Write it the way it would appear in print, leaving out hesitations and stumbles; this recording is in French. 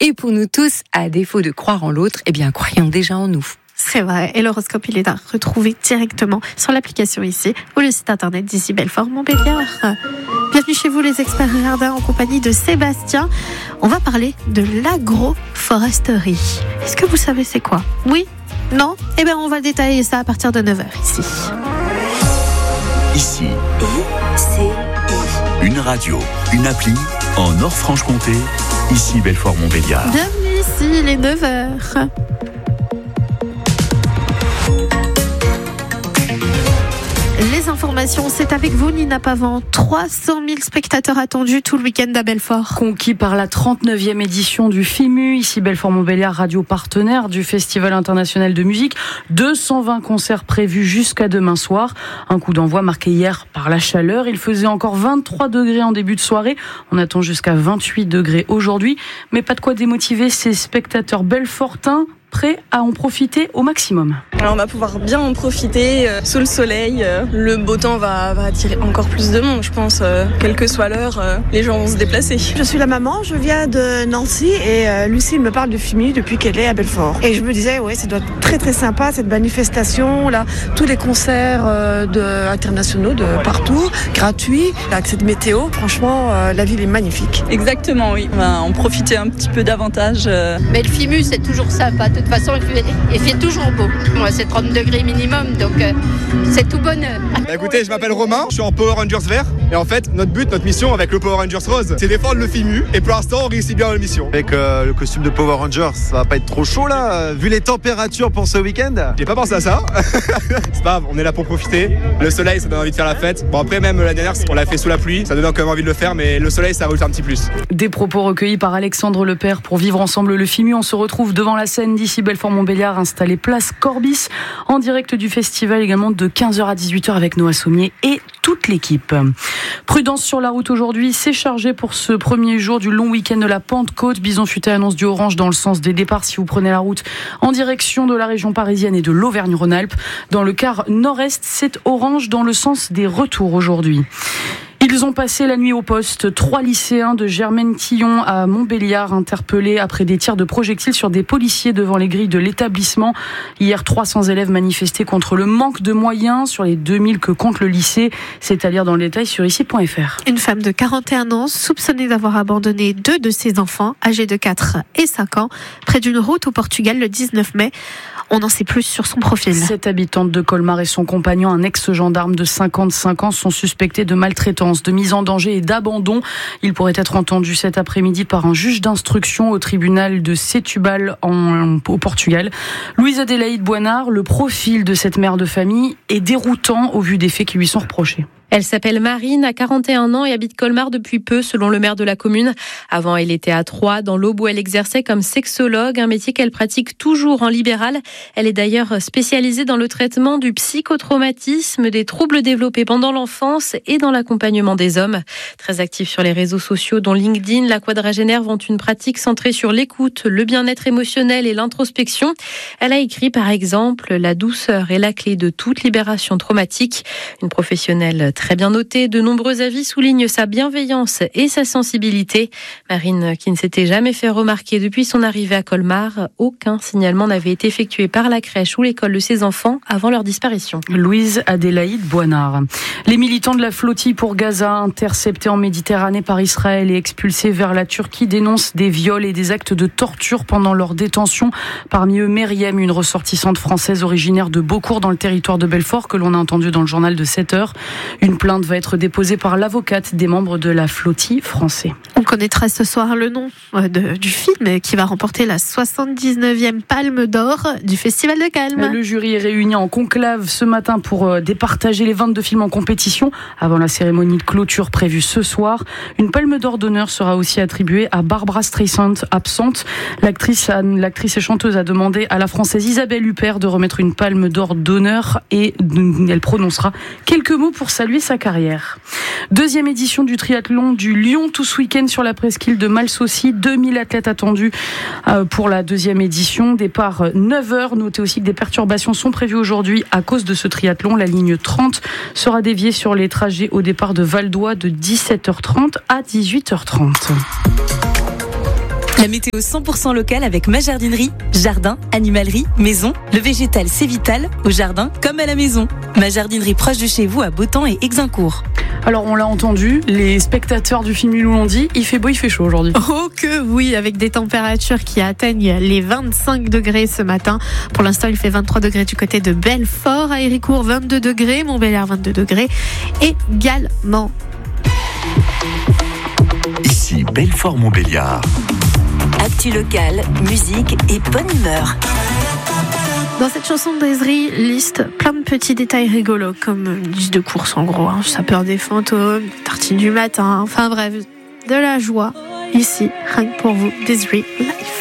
Et pour nous tous, à défaut de croire en l'autre, eh bien, croyons déjà en nous. C'est vrai, et l'horoscope, il est à retrouver directement sur l'application ici ou le site internet d'ici Belfort-Montbéliard. Bienvenue chez vous les experts jardins en compagnie de Sébastien. On va parler de l'agroforesterie. Est-ce que vous savez c'est quoi ? Oui ? Non ? Eh bien on va détailler ça à partir de 9h ici. Ici, une radio, une appli en Nord-Franche-Comté, ici Belfort-Montbéliard. Bienvenue ici, il est 9h. Les informations, c'est avec vous Nina Pavant. 300 000 spectateurs attendus tout le week-end à Belfort. Conquis par la 39e édition du FIMU, ici Belfort-Montbéliard, radio partenaire du Festival international de musique. 220 concerts prévus jusqu'à demain soir. Un coup d'envoi marqué hier par la chaleur. Il faisait encore 23 degrés en début de soirée. On attend jusqu'à 28 degrés aujourd'hui. Mais pas de quoi démotiver ces spectateurs belfortins, prêts à en profiter au maximum. Alors on va pouvoir bien en profiter sous le soleil. Le beau temps va attirer encore plus de monde, je pense. Quelle que soit l'heure, les gens vont se déplacer. Je suis la maman, je viens de Nancy et Lucie me parle de FIMU depuis qu'elle est à Belfort. Et je me disais, ouais, ça doit être très très sympa cette manifestation, là, tous les concerts internationaux de partout, gratuits, avec cette météo. Franchement, la ville est magnifique. Exactement, oui. On va en profiter un petit peu davantage. Mais le FIMU, c'est toujours sympa. De toute façon, il fait toujours beau. Moi, c'est 30 degrés minimum, donc c'est tout bonheur. Écoutez, je m'appelle Romain, je suis en Power Rangers vert. Et en fait, notre mission avec le Power Rangers rose, c'est défendre le FIMU. Et pour l'instant, on réussit bien la mission. Avec le costume de Power Rangers, ça va pas être trop chaud là, vu les températures pour ce week-end. J'ai pas pensé à ça. C'est pas grave, on est là pour profiter. Le soleil, ça donne envie de faire la fête. Bon, après, même l'année dernière, on l'a fait sous la pluie. Ça donne quand même envie de le faire, mais le soleil, ça rajoute un petit plus. Des propos recueillis par Alexandre Lepère pour vivre ensemble le FIMU. On se retrouve devant la scène d'ici Belfort-Montbéliard, installée place Corbis, en direct du festival également de 15h à 18h avec Noah Sommier et toute l'équipe. Prudence sur la route aujourd'hui, c'est chargé pour ce premier jour du long week-end de la Pentecôte. Bison Futé annonce du orange dans le sens des départs si vous prenez la route en direction de la région parisienne et de l'Auvergne-Rhône-Alpes. Dans le quart nord-est, c'est orange dans le sens des retours aujourd'hui. Ils ont passé la nuit au poste. 3 lycéens de Germaine-Tillon à Montbéliard interpellés après des tirs de projectiles sur des policiers devant les grilles de l'établissement. Hier, 300 élèves manifestaient contre le manque de moyens sur les 2000 que compte le lycée. C'est à lire dans le détail sur ici.fr. Une femme de 41 ans soupçonnée d'avoir abandonné 2 de ses enfants, âgés de 4 et 5 ans, près d'une route au Portugal le 19 mai. On en sait plus sur son profil. Cette habitante de Colmar et son compagnon, un ex-gendarme de 55 ans, sont suspectés de maltraitance, de mise en danger et d'abandon. Il pourrait être entendu cet après-midi par un juge d'instruction au tribunal de Setúbal au Portugal. Louise Adélaïde Boinard, le profil de cette mère de famille est déroutant au vu des faits qui lui sont reprochés. Elle s'appelle Marine, a 41 ans et habite Colmar depuis peu, selon le maire de la commune. Avant, elle était à Troyes, dans l'Aube, où elle exerçait comme sexologue, un métier qu'elle pratique toujours en libéral. Elle est d'ailleurs spécialisée dans le traitement du psychotraumatisme, des troubles développés pendant l'enfance et dans l'accompagnement des hommes. Très active sur les réseaux sociaux, dont LinkedIn, la quadragénaire vante une pratique centrée sur l'écoute, le bien-être émotionnel et l'introspection. Elle a écrit, par exemple, « La douceur est la clé de toute libération traumatique ». Une professionnelle très bien notée, de nombreux avis soulignent sa bienveillance et sa sensibilité. Marine, qui ne s'était jamais fait remarquer depuis son arrivée à Colmar, aucun signalement n'avait été effectué par la crèche ou l'école de ses enfants avant leur disparition. Louise Adélaïde Boinard. Les militants de la flottille pour Gaza, interceptés en Méditerranée par Israël et expulsés vers la Turquie, dénoncent des viols et des actes de torture pendant leur détention. Parmi eux, Myriam, une ressortissante française originaire de Beaucourt dans le territoire de Belfort, que l'on a entendu dans le journal de 7h. Une plainte va être déposée par l'avocate des membres de la flottille français. On connaîtra ce soir le nom du film qui va remporter la 79e Palme d'Or du Festival de Cannes. Le jury est réuni en conclave ce matin pour départager les 22 films en compétition avant la cérémonie de clôture prévue ce soir. Une Palme d'Or d'honneur sera aussi attribuée à Barbra Streisand, absente. L'actrice et chanteuse a demandé à la Française Isabelle Huppert de remettre une Palme d'Or d'honneur et elle prononcera quelques mots pour saluer sa carrière. Deuxième édition du triathlon du Lyon tout ce week-end sur la presqu'île de Malsaucy. 2000 athlètes attendus pour la deuxième édition. Départ 9h. Notez aussi que des perturbations sont prévues aujourd'hui à cause de ce triathlon. La ligne 30 sera déviée sur les trajets au départ de Val d'Oie de 17h30 à 18h30. La météo 100% locale avec ma jardinerie. Jardin, animalerie, maison. Le végétal, c'est vital, au jardin comme à la maison. Ma jardinerie proche de chez vous à Beautemps et Exincourt. Alors on l'a entendu, les spectateurs du film nous l'ont dit, il fait beau, il fait chaud aujourd'hui. Oh que oui, avec des températures qui atteignent les 25 degrés ce matin. Pour l'instant, il fait 23 degrés du côté de Belfort, à Héricourt 22 degrés, Montbéliard 22 degrés également. Ici Belfort-Montbéliard. Actu locale, musique et bonne humeur. Dans cette chanson d'Ezri liste plein de petits détails rigolos, comme une liste de courses en gros, sapeur des fantômes, tartines du matin, enfin bref, de la joie ici, rien que pour vous, d'Ezri Life.